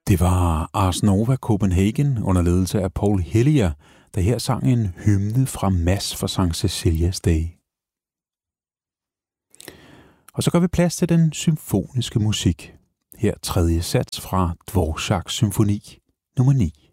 Det var Ars Nova Copenhagen under ledelse af Paul Hillier, der her sang en hymne fra Mass for St. Cecilia's Day. Og så gør vi plads til den symfoniske musik. Her tredje sats fra Dvoraks symfoni nummer 9.